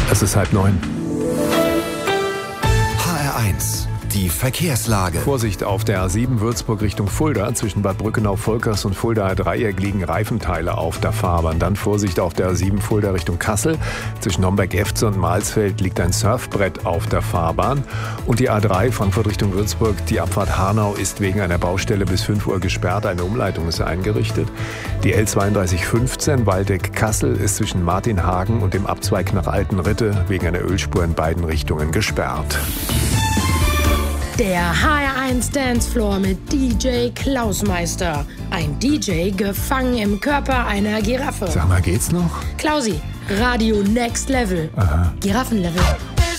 Es ist 8:30. HR1, die Verkehrslage. Vorsicht auf der A7 Würzburg Richtung Fulda. Zwischen Bad Brückenau-Volkers und Fuldaer Dreieck liegen Reifenteile auf der Fahrbahn. Dann Vorsicht auf der A7 Fulda Richtung Kassel. Zwischen Homberg-Efze und Mahlsfeld liegt ein Surfbrett auf der Fahrbahn. Und die A3 Frankfurt Richtung Würzburg, die Abfahrt Hanau ist wegen einer Baustelle bis 5 Uhr gesperrt. Eine Umleitung ist eingerichtet. Die L3215 Waldeck-Kassel ist zwischen Martinhagen und dem Abzweig nach Altenritte wegen einer Ölspur in beiden Richtungen gesperrt. Der HR1 Dancefloor mit DJ Klausmeister. Ein DJ gefangen im Körper einer Giraffe. Sag mal, geht's noch? Klausi, Radio Next Level. Aha. Giraffenlevel.